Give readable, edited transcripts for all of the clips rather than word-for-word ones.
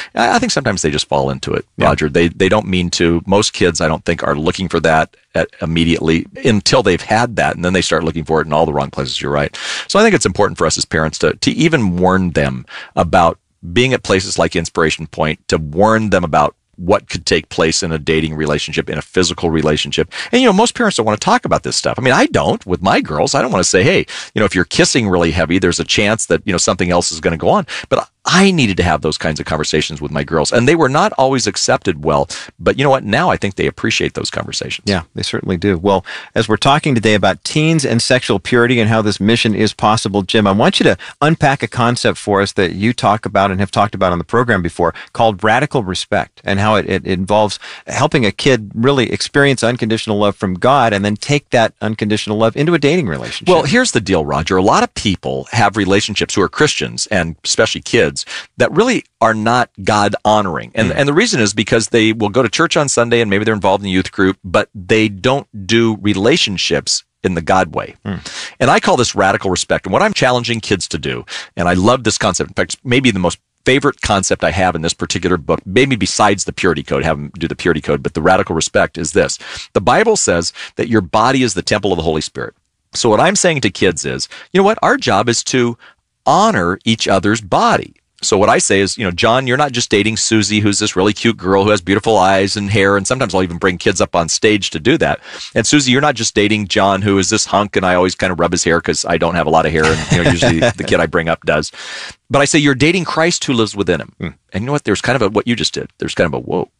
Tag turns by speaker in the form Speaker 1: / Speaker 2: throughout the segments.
Speaker 1: I think sometimes they just fall into it, Roger. They don't mean to. Most kids, I don't think, are looking for that immediately until they've had that, and then they start looking for it in all the wrong places. You're right. So I think it's important for us as parents to even warn them about being at places like Inspiration Point, to warn them about what could take place in a dating relationship, in a physical relationship. And, most parents don't want to talk about this stuff. I mean, I don't with my girls. I don't want to say, hey, if you're kissing really heavy, there's a chance that, something else is going to go on. But I needed to have those kinds of conversations with my girls, and they were not always accepted well. But you know what? Now I think they appreciate those conversations.
Speaker 2: Yeah, they certainly do. Well, as we're talking today about teens and sexual purity and how this mission is possible, Jim, I want you to unpack a concept for us that you talk about and have talked about on the program before called radical respect, and how it involves helping a kid really experience unconditional love from God and then take that unconditional love into a dating relationship.
Speaker 1: Well, here's the deal, Roger. A lot of people have relationships who are Christians, and especially kids, that really are not God honoring. And the reason is because they will go to church on Sunday and maybe they're involved in the youth group, but they don't do relationships in the God way. And I call this radical respect. And what I'm challenging kids to do, and I love this concept. In fact, maybe the most favorite concept I have in this particular book, maybe besides the purity code, have them do the purity code, but the radical respect is this. The Bible says that your body is the temple of the Holy Spirit. So what I'm saying to kids is, our job is to honor each other's body. So what I say is, John, you're not just dating Susie, who's this really cute girl who has beautiful eyes and hair, and sometimes I'll even bring kids up on stage to do that. And Susie, you're not just dating John, who is this hunk, and I always kind of rub his hair because I don't have a lot of hair, and usually the kid I bring up does. But I say you're dating Christ who lives within him. And you know what? There's kind of what you just did. There's kind of a whoa,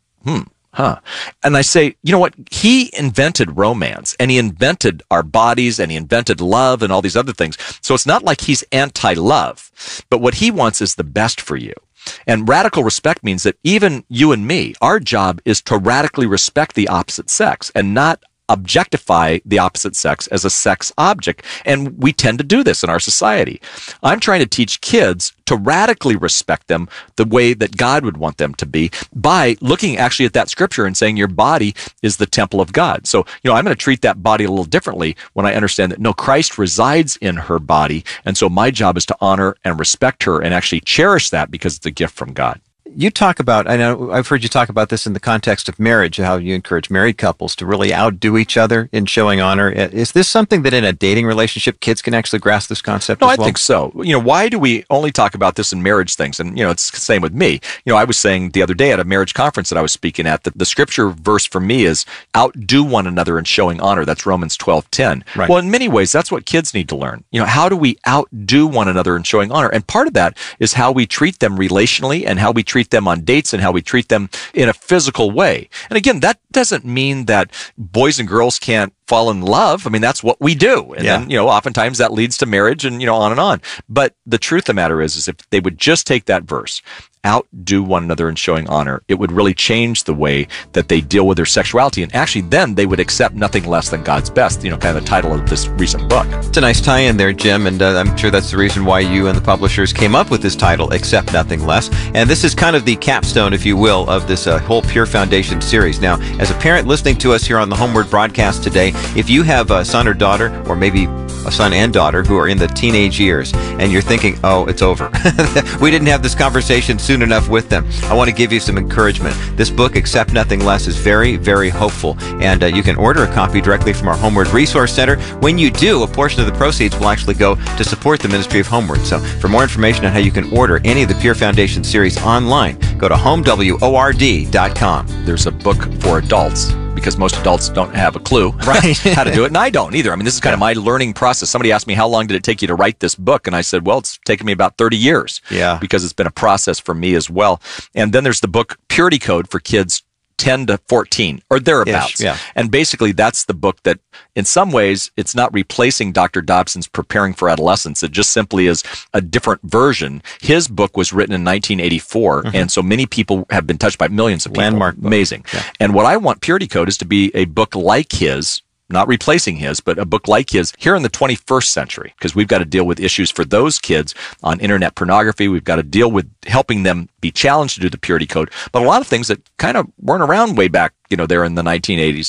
Speaker 1: And I say, you know what? He invented romance, and he invented our bodies, and he invented love and all these other things. So it's not like he's anti-love, but what he wants is the best for you. And radical respect means that even you and me, our job is to radically respect the opposite sex and not objectify the opposite sex as a sex object. And we tend to do this in our society. I'm trying to teach kids to radically respect them the way that God would want them to be by looking actually at that scripture and saying your body is the temple of God. So, I'm going to treat that body a little differently when I understand that, no, Christ resides in her body. And so my job is to honor and respect her and actually cherish that because it's a gift from God.
Speaker 2: You talk about, I know I've heard you talk about this in the context of marriage, how you encourage married couples to really outdo each other in showing honor. Is this something that in a dating relationship, kids can actually grasp this concept as well?
Speaker 1: No, I think so. Why do we only talk about this in marriage things? And, it's the same with me. I was saying the other day at a marriage conference that I was speaking at that the scripture verse for me is outdo one another in showing honor. That's Romans 12:10.
Speaker 2: Right.
Speaker 1: Well, in many ways, that's what kids need to learn. How do we outdo one another in showing honor? And part of that is how we treat them relationally and how we treat them on dates and how we treat them in a physical way. And again, that doesn't mean that boys and girls can't fall in love. I mean, that's what we do. And then, oftentimes that leads to marriage and, on and on. But the truth of the matter is if they would just take that verse, outdo one another in showing honor, it would really change the way that they deal with their sexuality. And actually then they would accept nothing less than God's best, kind of the title of this recent book.
Speaker 2: It's a nice tie-in there, Jim, and I'm sure that's the reason why you and the publishers came up with this title, Accept Nothing Less. And this is kind of the capstone, if you will, of this whole Pure Foundation series. Now, as a parent listening to us here on the Homeward broadcast today, if you have a son or daughter, or maybe a son and daughter who are in the teenage years, and you're thinking, oh, it's over. We didn't have this conversation soon enough with them. I want to give you some encouragement. This book, Accept Nothing Less, is very, very hopeful. And you can order a copy directly from our Homeward Resource Center. When you do, a portion of the proceeds will actually go to support the ministry of Homeward. So for more information on how you can order any of the Pure Foundation series online, go to homeword.com.
Speaker 1: There's a book for adults, because most adults don't have a clue how to do it, and I don't either. I mean, this is kind of my learning process. Somebody asked me, how long did it take you to write this book? And I said, well, it's taken me about 30 years because it's been a process for me as well. And then there's the book Purity Code for kids 10 to 14 or thereabouts. And basically that's the book that in some ways it's not replacing Dr. Dobson's Preparing for Adolescence. It just simply is a different version. His book was written in 1984. And so many people have been touched by millions of people.
Speaker 2: Landmark book.
Speaker 1: Amazing. And what I want Purity Code is to be a book like his, not replacing his, but a book like his here in the 21st century, because we've got to deal with issues for those kids on internet pornography. We've got to deal with helping them be challenged to do the purity code, but a lot of things that kind of weren't around way back, there in the 1980s.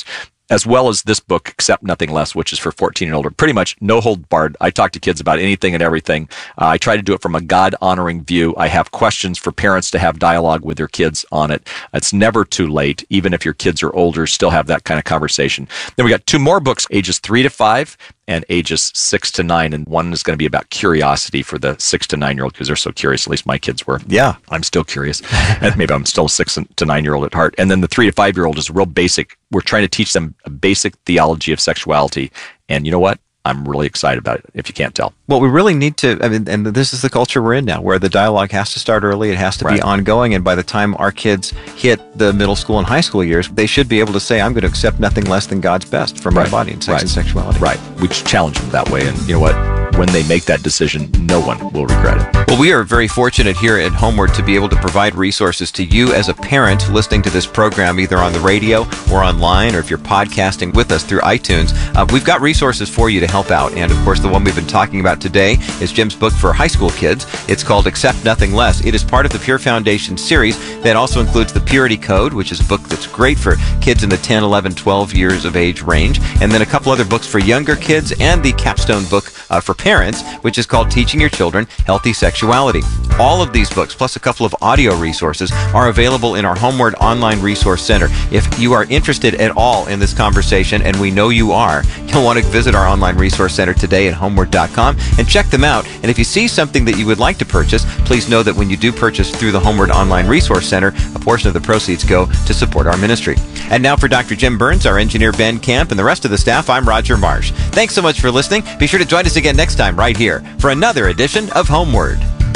Speaker 1: as well as this book, Accept Nothing Less, which is for 14 and older. Pretty much no hold barred. I talk to kids about anything and everything. I try to do it from a God-honoring view. I have questions for parents to have dialogue with their kids on it. It's never too late. Even if your kids are older, still have that kind of conversation. Then we got 2 more books, ages 3 to 5 and ages 6 to 9. And one is going to be about curiosity for the 6 to 9-year-old because they're so curious. At least my kids were.
Speaker 2: Yeah.
Speaker 1: I'm still curious. And maybe I'm still a 6 to 9-year-old at heart. And then the 3 to 5-year-old is real basic. We're trying to teach them a basic theology of sexuality. And you know what? I'm really excited about it, if you can't tell.
Speaker 2: Well, we really need to, and this is the culture we're in now, where the dialogue has to start early, it has to be ongoing, and by the time our kids hit the middle school and high school years, they should be able to say, I'm going to accept nothing less than God's best for my body and sex and sexuality.
Speaker 1: Right. We challenge them that way, and you know what? When they make that decision, no one will regret it.
Speaker 2: Well, we are very fortunate here at Homeward to be able to provide resources to you as a parent listening to this program, either on the radio or online, or if you're podcasting with us through iTunes. We've got resources for you to help out. And of course, the one we've been talking about today is Jim's book for high school kids. It's called Accept Nothing Less. It is part of the Pure Foundation series that also includes the Purity Code, which is a book that's great for kids in the 10, 11, 12 years of age range. And then a couple other books for younger kids and the capstone book for parents, which is called Teaching Your Children Healthy Sexuality. All of these books, plus a couple of audio resources, are available in our Homeward Online Resource Center. If you are interested at all in this conversation, and we know you are, you'll want to visit our Online Resource Center today at homeward.com and check them out. And if you see something that you would like to purchase, please know that when you do purchase through the Homeward Online Resource Center, a portion of the proceeds go to support our ministry. And now for Dr. Jim Burns, our engineer Ben Camp, and the rest of the staff, I'm Roger Marsh. Thanks so much for listening. Be sure to join us again next time right here for another edition of Homeward.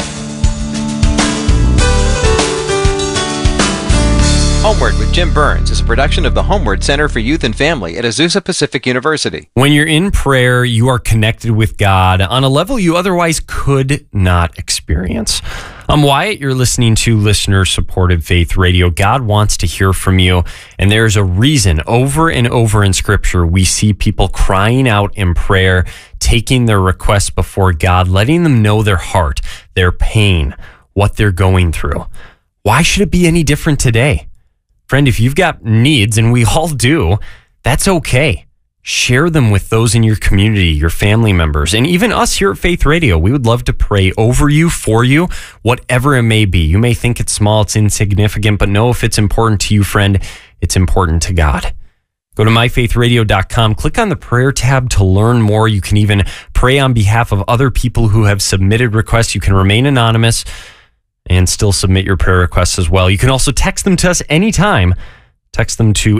Speaker 2: Homeward with Jim Burns is a production of the Homeward Center for Youth and Family at Azusa Pacific University.
Speaker 3: When you're in prayer, you are connected with God on a level you otherwise could not experience. I'm Wyatt. You're listening to listener-supported Faith Radio. God wants to hear from you, and there's a reason. Over and over in Scripture, we see people crying out in prayer, taking their requests before God, letting them know their heart, their pain, what they're going through. Why should it be any different today? Friend, if you've got needs, and we all do, that's okay. Share them with those in your community, your family members, and even us here at Faith Radio. We would love to pray over you, for you, whatever it may be. You may think it's small, it's insignificant, but know if it's important to you, friend, it's important to God. Go to myfaithradio.com, click on the prayer tab to learn more. You can even pray on behalf of other people who have submitted requests. You can remain anonymous and still submit your prayer requests as well. You can also text them to us anytime. Text them to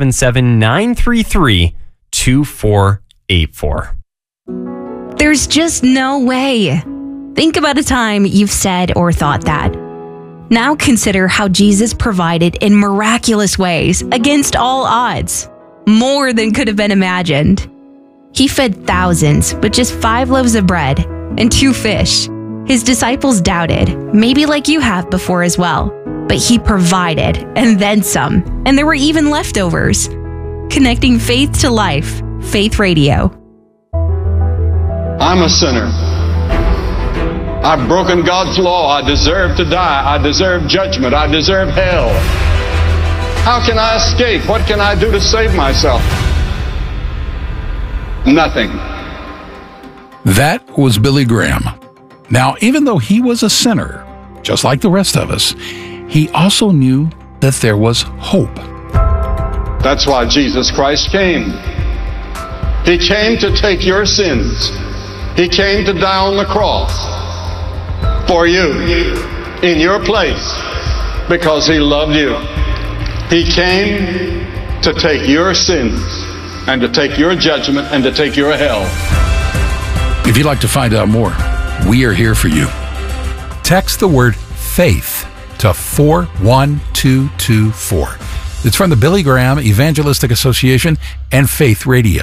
Speaker 3: 877-933-2484.
Speaker 4: There's just no way. Think about a time you've said or thought that. Now consider how Jesus provided in miraculous ways against all odds, more than could have been imagined. He fed thousands with just 5 loaves of bread and 2 fish. His disciples doubted, maybe like you have before as well. But he provided, and then some. And there were even leftovers. Connecting faith to life. Faith Radio.
Speaker 5: I'm a sinner. I've broken God's law. I deserve to die. I deserve judgment. I deserve hell. How can I escape? What can I do to save myself? Nothing.
Speaker 6: That was Billy Graham. Now, even though he was a sinner, just like the rest of us, he also knew that there was hope.
Speaker 5: That's why Jesus Christ came. He came to take your sins. He came to die on the cross for you, in your place, because he loved you. He came to take your sins and to take your judgment and to take your hell.
Speaker 6: If you'd like to find out more, we are here for you. Text the word FAITH to 41224. It's from the Billy Graham Evangelistic Association and Faith Radio.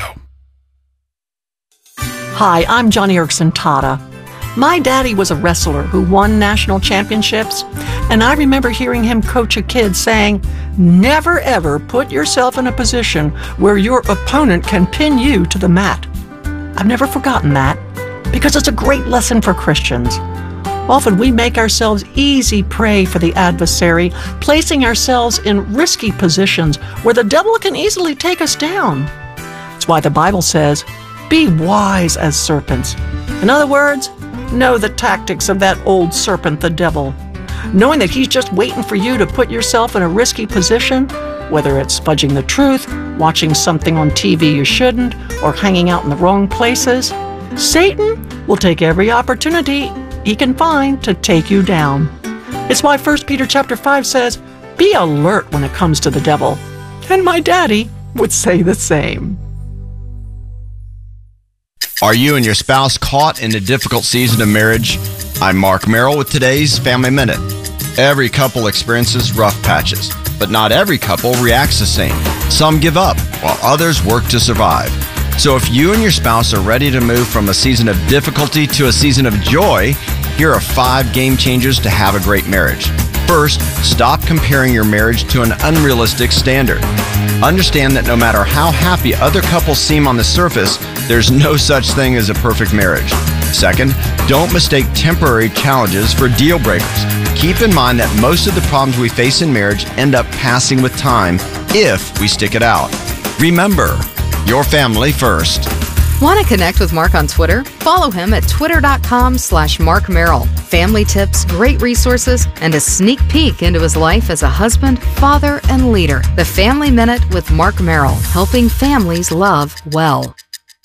Speaker 7: Hi, I'm Johnny Erickson Tata. My daddy was a wrestler who won national championships, and I remember hearing him coach a kid saying, never ever put yourself in a position where your opponent can pin you to the mat. I've never forgotten that, because it's a great lesson for Christians. Often we make ourselves easy prey for the adversary, placing ourselves in risky positions where the devil can easily take us down. That's why the Bible says, "Be wise as serpents." In other words, know the tactics of that old serpent, the devil. Knowing that he's just waiting for you to put yourself in a risky position, whether it's fudging the truth, watching something on TV you shouldn't, or hanging out in the wrong places, Satan will take every opportunity he can find to take you down. It's why 1 Peter chapter 5 says, "Be alert when it comes to the devil." And my daddy would say the same.
Speaker 8: Are you and your spouse caught in a difficult season of marriage? I'm Mark Merrill with today's Family Minute. Every couple experiences rough patches, but not every couple reacts the same. Some give up, while others work to survive. So if you and your spouse are ready to move from a season of difficulty to a season of joy, here are 5 game changers to have a great marriage. First, stop comparing your marriage to an unrealistic standard. Understand that no matter how happy other couples seem on the surface, there's no such thing as a perfect marriage. Second, don't mistake temporary challenges for deal breakers. Keep in mind that most of the problems we face in marriage end up passing with time if we stick it out. Remember, your family first.
Speaker 9: Want to connect with Mark on Twitter? Follow him at twitter.com/Mark Merrill. Family tips, great resources, and a sneak peek into his life as a husband, father, and leader. The Family Minute with Mark Merrill, helping families love well.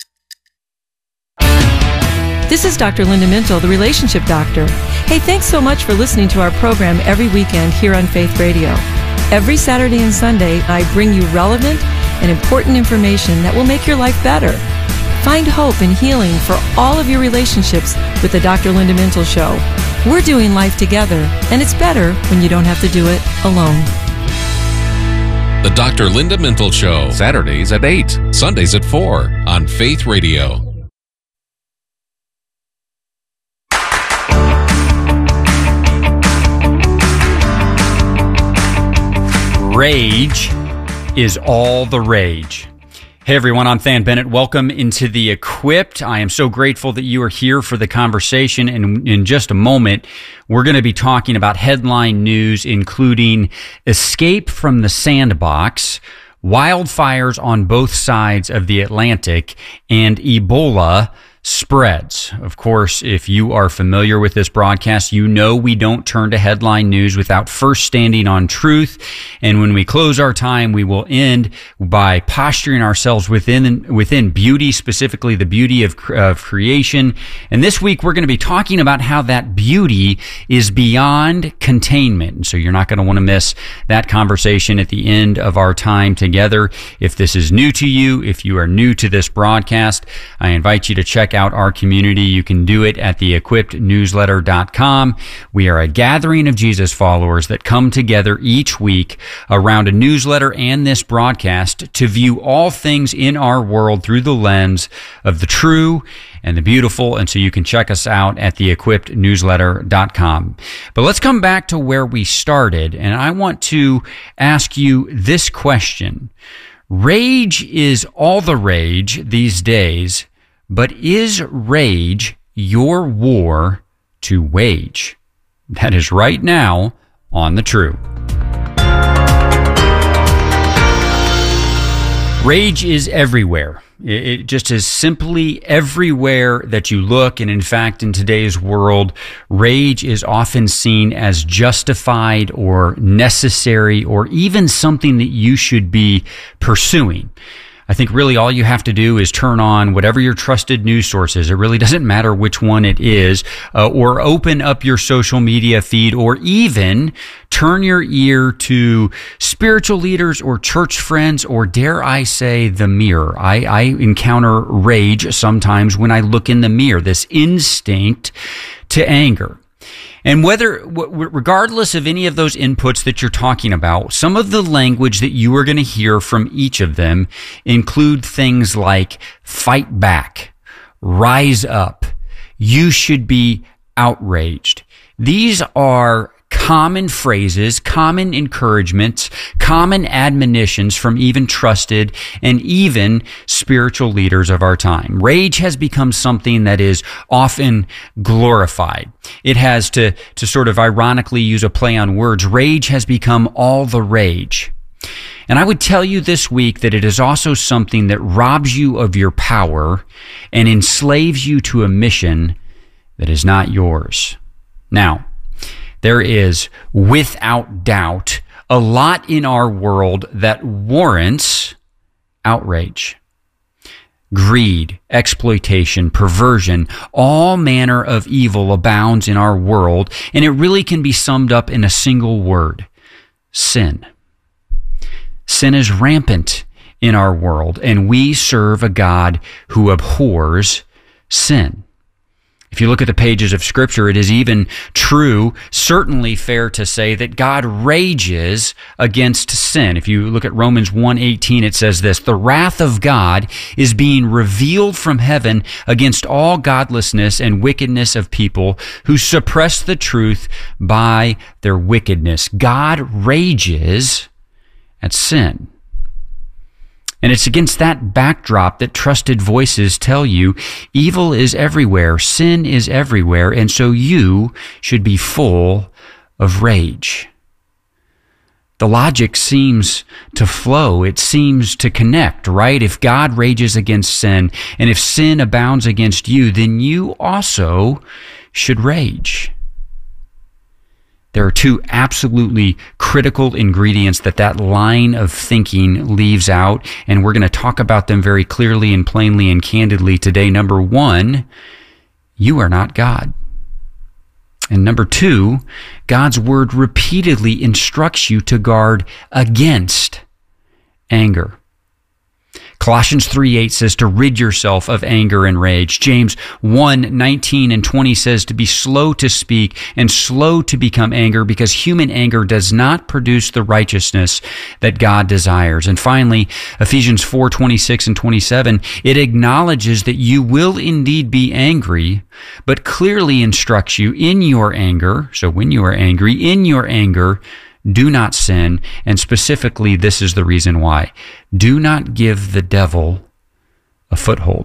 Speaker 10: This is Dr. Linda Mintle, the Relationship Doctor. Hey, thanks so much for listening to our program every weekend here on Faith Radio. Every Saturday and Sunday, I bring you relevant and important information that will make your life better. Find hope and healing for all of your relationships with the Dr. Linda Mintle Show. We're doing life together, and it's better when you don't have to do it alone.
Speaker 11: The Dr. Linda Mintle Show, Saturdays at 8, Sundays at 4 on Faith Radio.
Speaker 12: Rage is all the rage. Hey everyone, I'm Than Bennett. Welcome into The Equipped. I am so grateful that you are here for the conversation. And in just a moment, we're going to be talking about headline news, including escape from the sandbox, wildfires on both sides of the Atlantic, and Ebola spreads. Of course, if you are familiar with this broadcast, you know we don't turn to headline news without first standing on truth. And when we close our time, we will end by posturing ourselves within beauty, specifically the beauty of creation. And this week, we're going to be talking about how that beauty is beyond containment. And so you're not going to want to miss that conversation at the end of our time together. If this is new to you, if you are new to this broadcast, I invite you to check out our community. You can do it at theequippednewsletter.com. We are a gathering of Jesus followers that come together each week around a newsletter and this broadcast to view all things in our world through the lens of the true and the beautiful. And so you can check us out at theequippednewsletter.com. But let's come back to where we started. And I want to ask you this question. Rage is all the rage these days, but is rage your war to wage? That is right now on The True. Rage is everywhere. It just is simply everywhere that you look. And in fact, in today's world, rage is often seen as justified or necessary or even something that you should be pursuing. I think really all you have to do is turn on whatever your trusted news source is. It really doesn't matter which one it is, or open up your social media feed, or even turn your ear to spiritual leaders or church friends, or dare I say the mirror. I encounter rage sometimes when I look in the mirror, this instinct to anger. And regardless of any of those inputs that you're talking about, some of the language that you are going to hear from each of them include things like fight back, rise up, you should be outraged. These are common phrases, common encouragements, common admonitions from even trusted and even spiritual leaders of our time. Rage has become something that is often glorified. It has, to sort of ironically use a play on words, rage has become all the rage. And I would tell you this week that it is also something that robs you of your power and enslaves you to a mission that is not yours. Now, there is, without doubt, a lot in our world that warrants outrage. Greed, exploitation, perversion, all manner of evil abounds in our world, and it really can be summed up in a single word: sin. Sin is rampant in our world, and we serve a God who abhors sin. If you look at the pages of Scripture, it is even true, certainly fair to say, that God rages against sin. If you look at Romans 1:18, it says this: "The wrath of God is being revealed from heaven against all godlessness and wickedness of people who suppress the truth by their wickedness." God rages at sin. And it's against that backdrop that trusted voices tell you evil is everywhere, sin is everywhere, and so you should be full of rage. The logic seems to flow. It seems to connect, right? If God rages against sin, and if sin abounds against you, then you also should rage. There are two absolutely critical ingredients that line of thinking leaves out, and we're going to talk about them very clearly and plainly and candidly today. Number one, you are not God. And number two, God's word repeatedly instructs you to guard against anger. Colossians 3:8 says to rid yourself of anger and rage. James 1:19 and 20 says to be slow to speak and slow to become angry, because human anger does not produce the righteousness that God desires. And finally, Ephesians 4:26 and 27, it acknowledges that you will indeed be angry, but clearly instructs you in your anger. So when you are angry, in your anger, do not sin, and specifically, this is the reason why. Do not give the devil a foothold.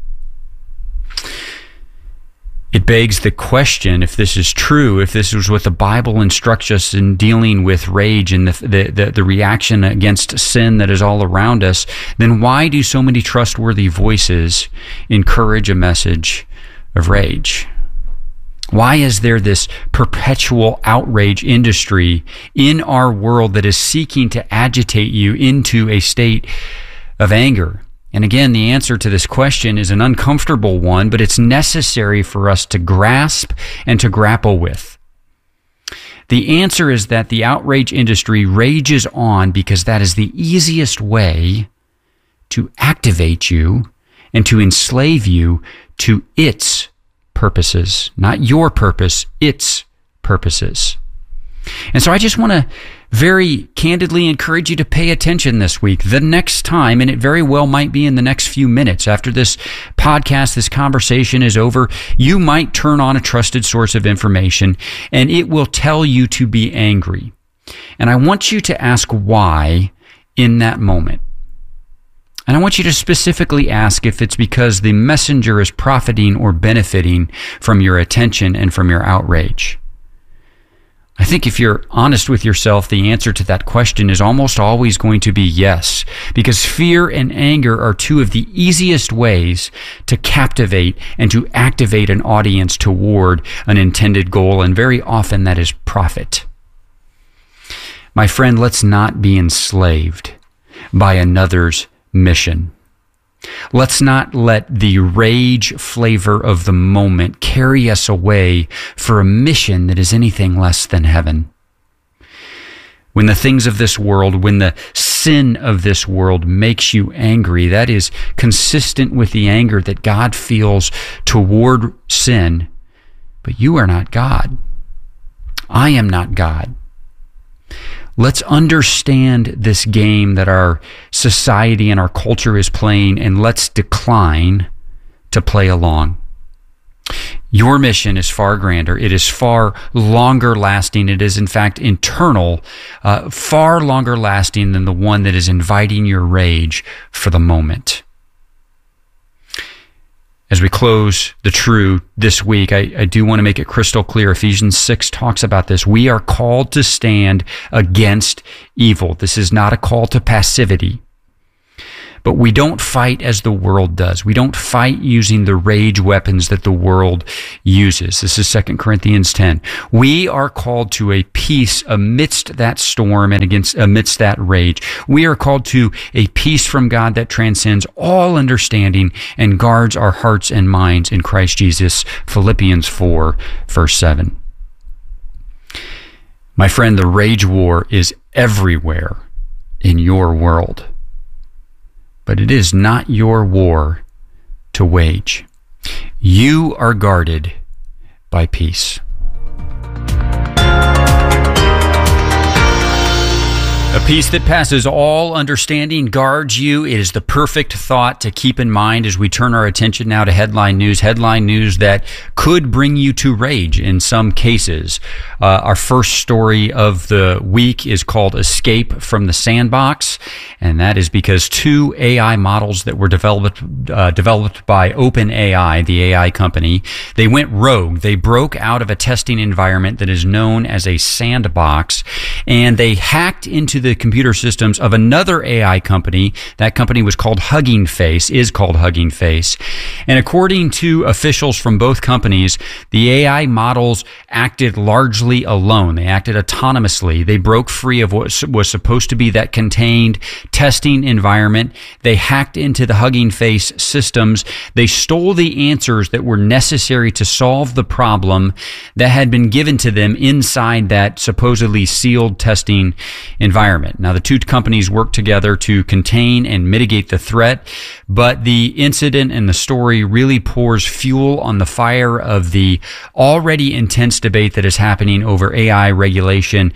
Speaker 12: It begs the question, if this is true, if this is what the Bible instructs us in dealing with rage and the reaction against sin that is all around us, then why do so many trustworthy voices encourage a message of rage? Why is there this perpetual outrage industry in our world that is seeking to agitate you into a state of anger? And again, the answer to this question is an uncomfortable one, but it's necessary for us to grasp and to grapple with. The answer is that the outrage industry rages on because that is the easiest way to activate you and to enslave you to its purposes, not your purpose, its purposes. And so I just want to very candidly encourage you to pay attention this week. The next time, and it very well might be in the next few minutes after this podcast, this conversation is over, you might turn on a trusted source of information and it will tell you to be angry. And I want you to ask why in that moment. And I want you to specifically ask if it's because the messenger is profiting or benefiting from your attention and from your outrage. I think if you're honest with yourself, the answer to that question is almost always going to be yes, because fear and anger are two of the easiest ways to captivate and to activate an audience toward an intended goal, and very often that is profit. My friend, let's not be enslaved by another's mission. Let's not let the rage flavor of the moment carry us away for a mission that is anything less than heaven. When the things of this world, when the sin of this world makes you angry, that is consistent with the anger that God feels toward sin. But you are not God. I am not God. Let's understand this game that our society and our culture is playing, and let's decline to play along. Your mission is far grander. It is far longer lasting. It is, in fact, internal, far longer lasting than the one that is inviting your rage for the moment. As we close the true this week, I do want to make it crystal clear. Ephesians 6 talks about this. We are called to stand against evil. This is not a call to passivity. But we don't fight as the world does. We don't fight using the rage weapons that the world uses. This is 2 Corinthians 10. We are called to a peace amidst that storm and amidst that rage. We are called to a peace from God that transcends all understanding and guards our hearts and minds in Christ Jesus. Philippians 4, verse 7. My friend, the rage war is everywhere in your world. But it is not your war to wage. You are guarded by peace. A peace that passes all understanding guards you. It is the perfect thought to keep in mind as we turn our attention now to headline news that could bring you to rage in some cases. Our first story of the week is called Escape from the Sandbox, and that is because two AI models that were developed by OpenAI, the AI company, they went rogue. They broke out of a testing environment that is known as a sandbox, and they hacked into the computer systems of another AI company. That company was called Hugging Face, and according to officials from both companies, the AI models acted largely alone. They acted autonomously. They broke free of what was supposed to be that contained testing environment. They hacked into the Hugging Face systems. They stole the answers that were necessary to solve the problem that had been given to them inside that supposedly sealed testing environment. Now, the two companies worked together to contain and mitigate the threat, but the incident and the story really pours fuel on the fire of the already intense debate that is happening over AI regulation,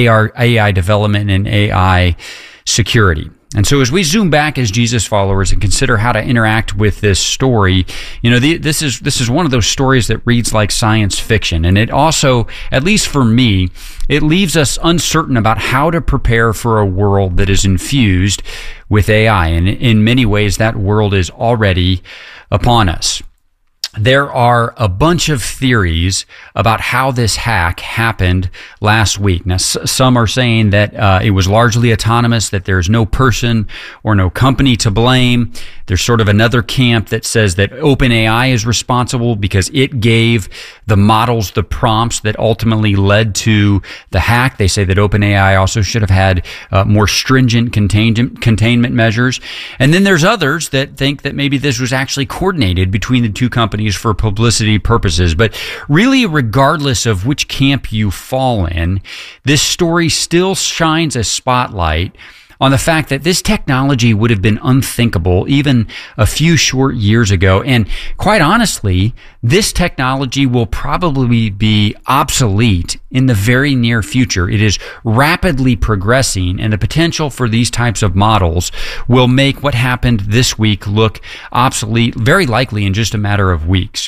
Speaker 12: AI development, and AI security. And so as we zoom back as Jesus followers and consider how to interact with this story, this is one of those stories that reads like science fiction. And it also, at least for me, it leaves us uncertain about how to prepare for a world that is infused with AI. And in many ways, that world is already upon us. There are a bunch of theories about how this hack happened last week. Now, some are saying that it was largely autonomous, that there's no person or no company to blame. There's sort of another camp that says that OpenAI is responsible because it gave the models the prompts that ultimately led to the hack. They say that OpenAI also should have had more stringent containment measures. And then there's others that think that maybe this was actually coordinated between the two companies for publicity purposes. But really, regardless of which camp you fall in, this story still shines a spotlight on the fact that this technology would have been unthinkable even a few short years ago. And quite honestly, this technology will probably be obsolete in the very near future. It is rapidly progressing, and the potential for these types of models will make what happened this week look obsolete, very likely in just a matter of weeks.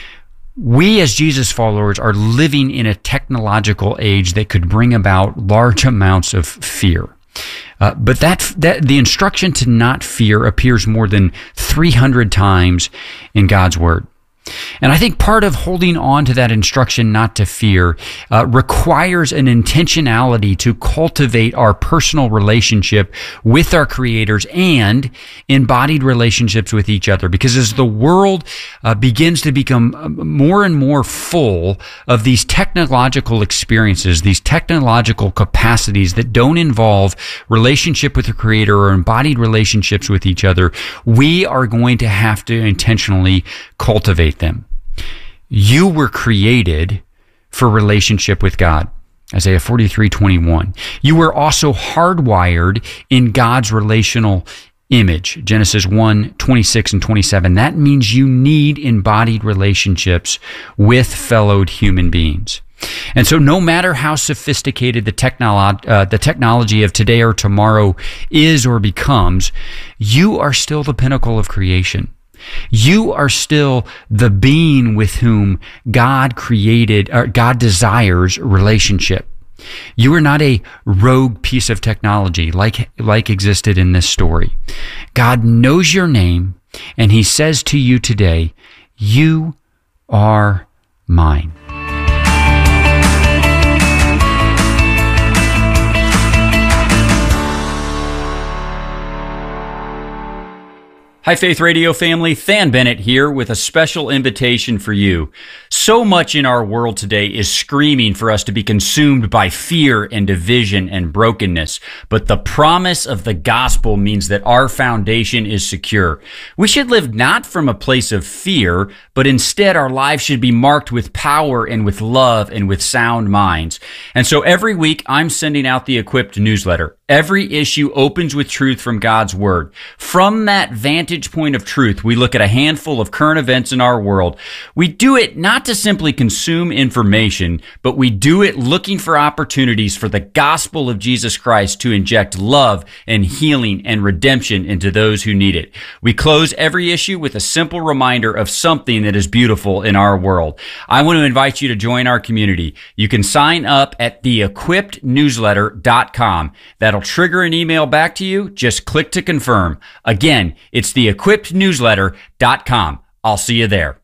Speaker 12: We as Jesus followers are living in a technological age that could bring about large amounts of fear. But that the instruction to not fear appears more than 300 times in God's Word. And I think part of holding on to that instruction not to fear requires an intentionality to cultivate our personal relationship with our creators and embodied relationships with each other. Because as the world begins to become more and more full of these technological experiences, these technological capacities that don't involve relationship with the creator or embodied relationships with each other, we are going to have to intentionally cultivate them. You were created for relationship with God. Isaiah 43:21. You were also hardwired in God's relational image. Genesis 1:26 and 27. That means you need embodied relationships with fellow human beings. And so no matter how sophisticated the technology of today or tomorrow is or becomes, you are still the pinnacle of creation. You are still the being with whom God created, or God desires relationship. You are not a rogue piece of technology like existed in this story. God knows your name, and he says to you today, you are mine. Hi, Faith Radio family. Than Bennett here with a special invitation for you. So much in our world today is screaming for us to be consumed by fear and division and brokenness. But the promise of the gospel means that our foundation is secure. We should live not from a place of fear, but instead our lives should be marked with power and with love and with sound minds. And so every week I'm sending out the Equipped newsletter. Every issue opens with truth from God's Word. From that vantage point of truth, we look at a handful of current events in our world. We do it not to simply consume information, but we do it looking for opportunities for the gospel of Jesus Christ to inject love and healing and redemption into those who need it. We close every issue with a simple reminder of something that is beautiful in our world. I want to invite you to join our community. You can sign up at theequippednewsletter.com. That'll trigger an email back to you. Just click to confirm. Again, it's theequippednewsletter.com. I'll see you there.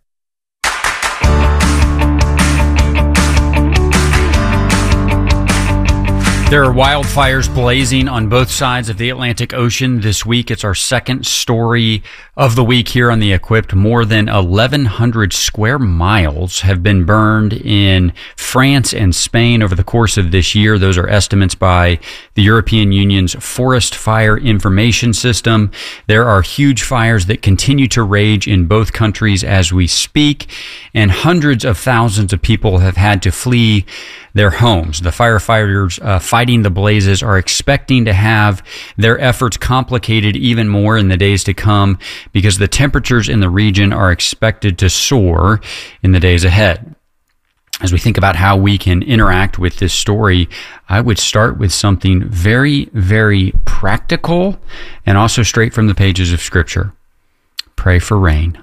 Speaker 12: There are wildfires blazing on both sides of the Atlantic Ocean this week. It's our second story of the week here on The Equipped. More than 1,100 square miles have been burned in France and Spain over the course of this year. Those are estimates by the European Union's Forest Fire Information System. There are huge fires that continue to rage in both countries as we speak, and hundreds of thousands of people have had to flee their homes. The firefighters fighting the blazes are expecting to have their efforts complicated even more in the days to come because the temperatures in the region are expected to soar in the days ahead. As we think about how we can interact with this story, I would start with something very, very practical and also straight from the pages of Scripture. Pray for rain.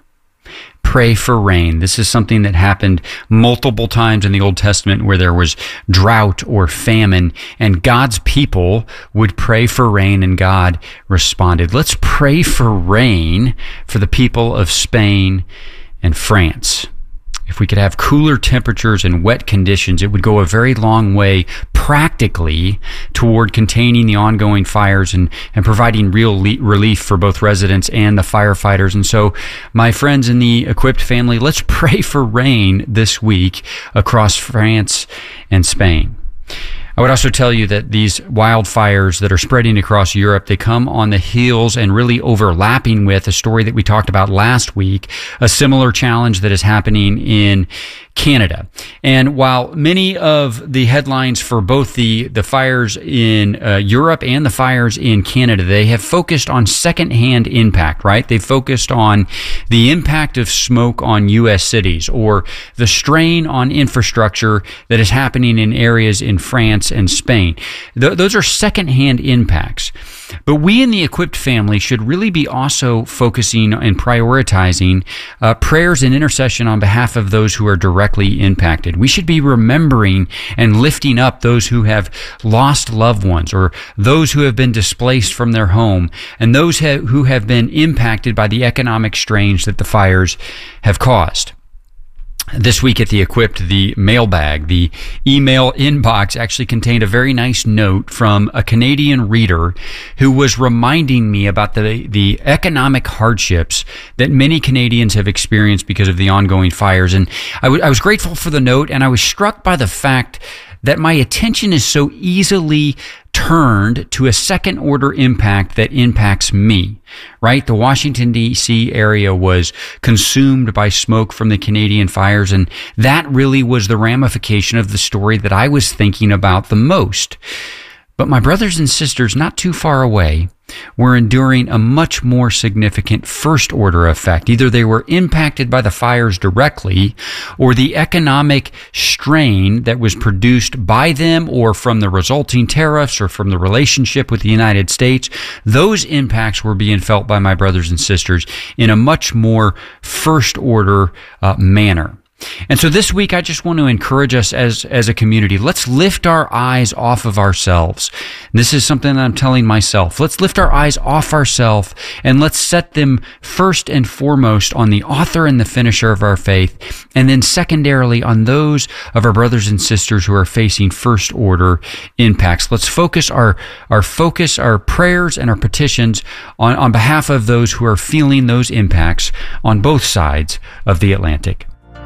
Speaker 12: Pray for rain. This is something that happened multiple times in the Old Testament where there was drought or famine, and God's people would pray for rain, and God responded. Let's pray for rain for the people of Spain and France. If we could have cooler temperatures and wet conditions, it would go a very long way practically toward containing the ongoing fires and providing real relief for both residents and the firefighters. And so, my friends in the Equipped family, let's pray for rain this week across France and Spain. I would also tell you that these wildfires that are spreading across Europe, they come on the heels and really overlapping with a story that we talked about last week, a similar challenge that is happening in Canada. And while many of the headlines for both the fires in Europe and the fires in Canada, they have focused on secondhand impact, right? They've focused on the impact of smoke on U.S. cities or the strain on infrastructure that is happening in areas in France and Spain. Those are secondhand impacts. But we in the Equipped family should really be also focusing and prioritizing prayers and intercession on behalf of those who are directly impacted. We should be remembering and lifting up those who have lost loved ones or those who have been displaced from their home and those who have been impacted by the economic strains that the fires have caused. This week at The Equipped, the mailbag, the email inbox actually contained a very nice note from a Canadian reader who was reminding me about the economic hardships that many Canadians have experienced because of the ongoing fires. And I was grateful for the note, and I was struck by the fact that my attention is so easily turned to a second order impact that impacts me, right? The Washington, D.C. area was consumed by smoke from the Canadian fires, and that really was the ramification of the story that I was thinking about the most. But my brothers and sisters, not too far away, were enduring a much more significant first order effect. Either they were impacted by the fires directly, or the economic strain that was produced by them, or from the resulting tariffs, or from the relationship with the United States. Those impacts were being felt by my brothers and sisters in a much more first order manner. And so this week, I just want to encourage us as a community. Let's lift our eyes off of ourselves. And this is something that I'm telling myself. Let's lift our eyes off ourselves and let's set them first and foremost on the author and the finisher of our faith. And then secondarily on those of our brothers and sisters who are facing first order impacts. Let's focus our prayers and our petitions on behalf of those who are feeling those impacts on both sides of the Atlantic.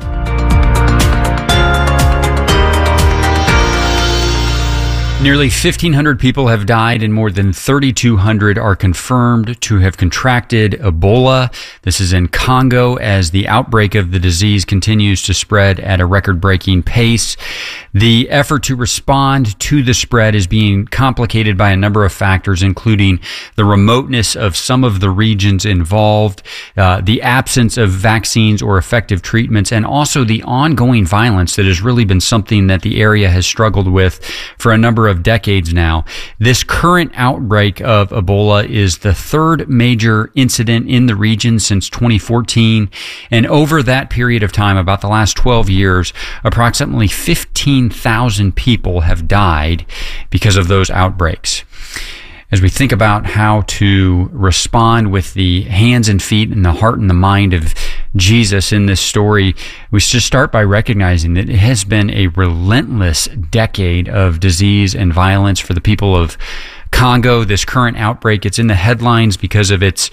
Speaker 12: Nearly 1,500 people have died and more than 3,200 are confirmed to have contracted Ebola. This is in Congo as the outbreak of the disease continues to spread at a record-breaking pace. The effort to respond to the spread is being complicated by a number of factors, including the remoteness of some of the regions involved, the absence of vaccines or effective treatments, and also the ongoing violence that has really been something that the area has struggled with for a number of decades now. This current outbreak of Ebola is the third major incident in the region since 2014. And over that period of time, about the last 12 years, approximately 15,000 people have died because of those outbreaks. As we think about how to respond with the hands and feet and the heart and the mind of Jesus in this story, we should start by recognizing that it has been a relentless decade of disease and violence for the people of Congo. This current outbreak, it's in the headlines because of its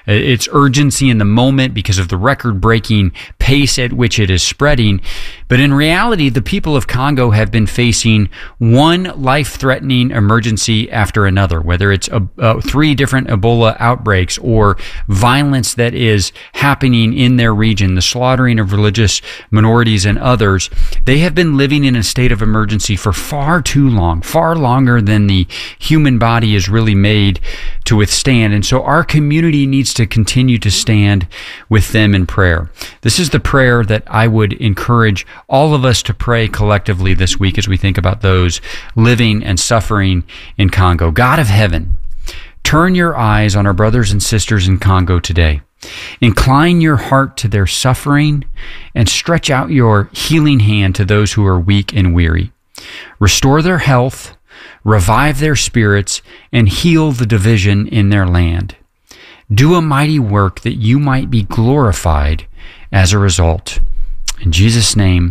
Speaker 12: urgency in the moment, because of the record-breaking pace at which it is spreading. But in reality, the people of Congo have been facing one life-threatening emergency after another, whether it's 3 different Ebola outbreaks or violence that is happening in their region, the slaughtering of religious minorities and others. They have been living in a state of emergency for far too long, far longer than the human body is really made to withstand. And so our community needs to continue to stand with them in prayer. This is the prayer that I would encourage all of us to pray collectively this week as we think about those living and suffering in Congo. God of heaven, turn your eyes on our brothers and sisters in Congo today. Incline your heart to their suffering and stretch out your healing hand to those who are weak and weary. Restore their health, revive their spirits, and heal the division in their land. Do a mighty work that you might be glorified as a result. In Jesus' name,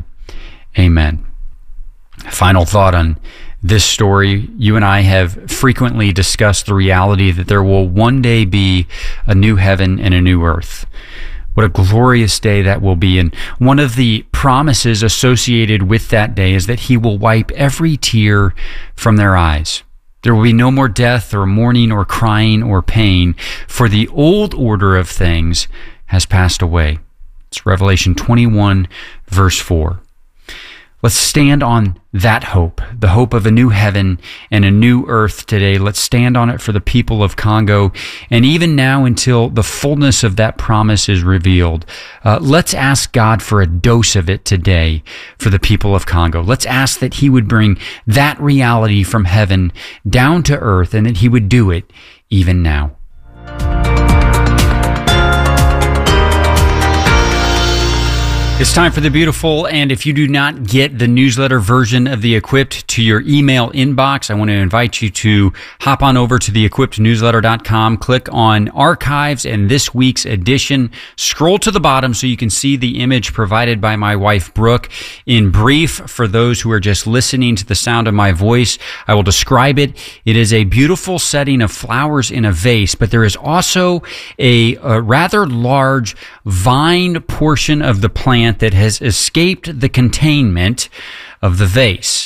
Speaker 12: amen. Final thought on this story. You and I have frequently discussed the reality that there will one day be a new heaven and a new earth. What a glorious day that will be. And one of the promises associated with that day is that he will wipe every tear from their eyes. There will be no more death or mourning or crying or pain, for the old order of things has passed away. It's Revelation 21, verse 4. Let's stand on that hope, the hope of a new heaven and a new earth today. Let's stand on it for the people of Congo. And even now, until the fullness of that promise is revealed, let's ask God for a dose of it today for the people of Congo. Let's ask that he would bring that reality from heaven down to earth and that he would do it even now. It's time for the beautiful, and if you do not get the newsletter version of The Equipped to your email inbox, I want to invite you to hop on over to theequippednewsletter.com, click on Archives and this week's edition, scroll to the bottom so you can see the image provided by my wife, Brooke. In brief, for those who are just listening to the sound of my voice, I will describe it. It is a beautiful setting of flowers in a vase, but there is also a rather large vine portion of the plant that has escaped the containment of the vase.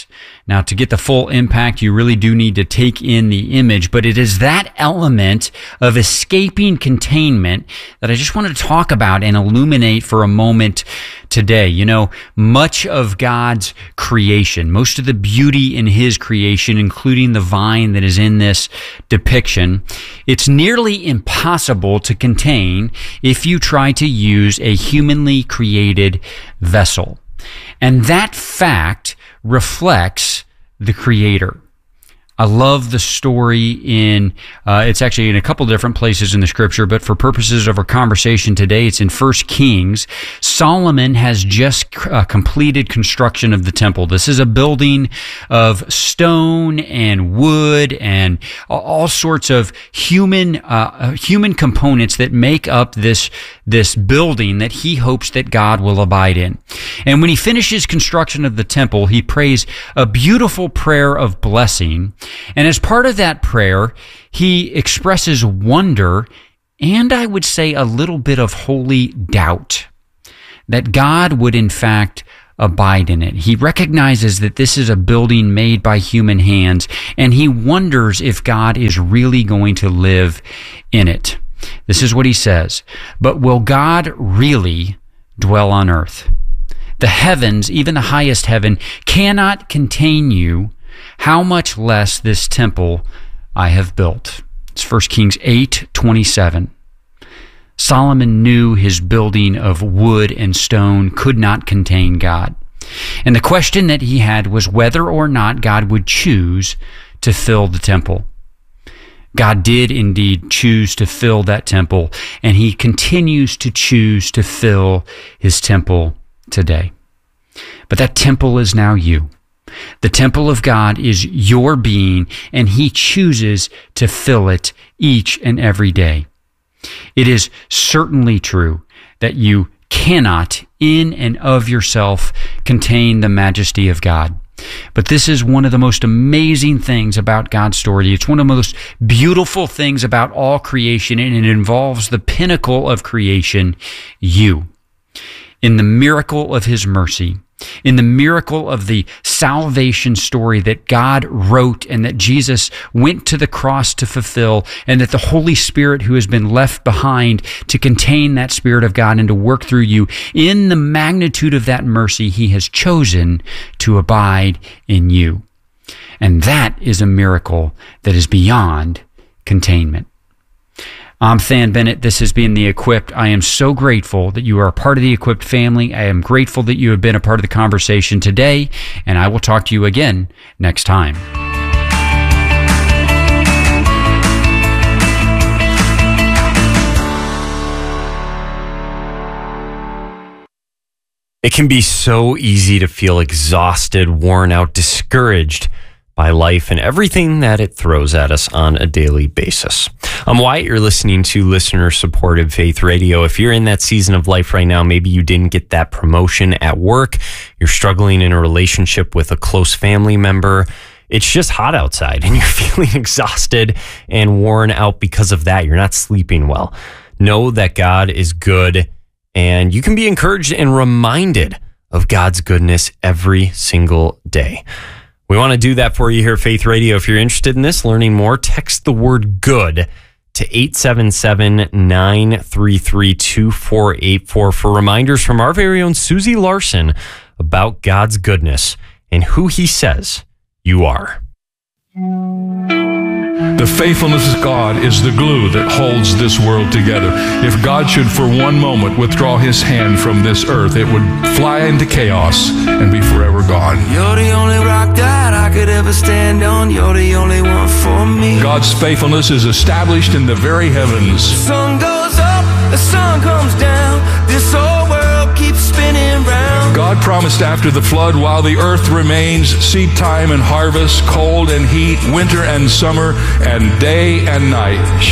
Speaker 12: Now, to get the full impact, you really do need to take in the image, but it is that element of escaping containment that I just want to talk about and illuminate for a moment today. You know, much of God's creation, most of the beauty in His creation, including the vine that is in this depiction, it's nearly impossible to contain if you try to use a humanly created vessel. And that fact reflects the Creator. I love the story it's actually in a couple different places in the scripture, but for purposes of our conversation today, it's in 1 Kings. Solomon has just completed construction of the temple. This is a building of stone and wood and all sorts of human components that make up this building that he hopes that God will abide in. And when he finishes construction of the temple, he prays a beautiful prayer of blessing. And as part of that prayer, he expresses wonder and I would say a little bit of holy doubt that God would in fact abide in it. He recognizes that this is a building made by human hands, and he wonders if God is really going to live in it. This is what he says, "But will God really dwell on earth? The heavens, even the highest heaven, cannot contain you. How much less this temple I have built?" It's 1 Kings 8:27. Solomon knew his building of wood and stone could not contain God. And the question that he had was whether or not God would choose to fill the temple. God did indeed choose to fill that temple, and he continues to choose to fill his temple today. But that temple is now you. The temple of God is your being, and he chooses to fill it each and every day. It is certainly true that you cannot, in and of yourself, contain the majesty of God. But this is one of the most amazing things about God's story. It's one of the most beautiful things about all creation, and it involves the pinnacle of creation, you. In the miracle of his mercy, in the miracle of the salvation story that God wrote and that Jesus went to the cross to fulfill, and that the Holy Spirit who has been left behind to contain that Spirit of God and to work through you, in the magnitude of that mercy, he has chosen to abide in you. And that is a miracle that is beyond containment. I'm Than Bennett. This has been The Equipped. I am so grateful that you are a part of the Equipped family. I am grateful that you have been a part of the conversation today, and I will talk to you again next time.
Speaker 3: It can be so easy to feel exhausted, worn out, discouraged by life and everything that it throws at us on a daily basis. I'm Wyatt. You're listening to listener-supported Faith Radio. If you're in that season of life right now, maybe you didn't get that promotion at work, you're struggling in a relationship with a close family member, it's just hot outside and you're feeling exhausted and worn out because of that. You're not sleeping well. Know that God is good, and you can be encouraged and reminded of God's goodness every single day. We want to do that for you here at Faith Radio. If you're interested in this, learning more, text the word GOOD to 877-933-2484 for reminders from our very own Susie Larson about God's goodness and who he says you are.
Speaker 6: The faithfulness of God is the glue that holds this world together. If God should for one moment withdraw his hand from this earth, it would fly into chaos and be forever gone.
Speaker 13: You're the only rock that I could ever stand on. You're the only one for me.
Speaker 6: God's faithfulness is established in the very heavens.
Speaker 13: The sun goes up, the sun comes down. This whole world keeps spinning round.
Speaker 6: God promised after the flood, while the earth remains, seed time and harvest, cold and heat, winter and summer, and day and night